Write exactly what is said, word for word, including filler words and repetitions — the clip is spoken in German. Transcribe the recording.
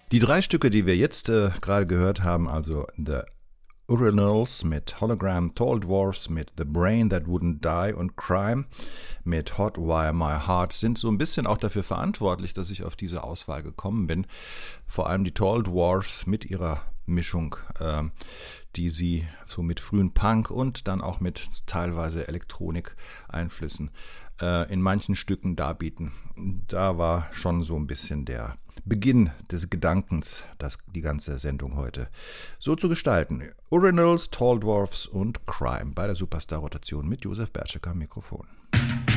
Die drei Stücke, die wir jetzt äh, gerade gehört haben, also The Urinals mit Hologram, Tall Dwarfs mit The Brain That Wouldn't Die und Crime mit Hot Wire My Heart, sind so ein bisschen auch dafür verantwortlich, dass ich auf diese Auswahl gekommen bin. Vor allem die Tall Dwarfs mit ihrer Mischung, äh, die sie so mit frühen Punk und dann auch mit teilweise Elektronik-Einflüssen äh, in manchen Stücken darbieten. Da war schon so ein bisschen der Beginn des Gedankens, das, die ganze Sendung heute so zu gestalten. Urinals, Tall Dwarfs und Crime bei der Superstar-Rotation mit Josef Bertschicker am Mikrofon.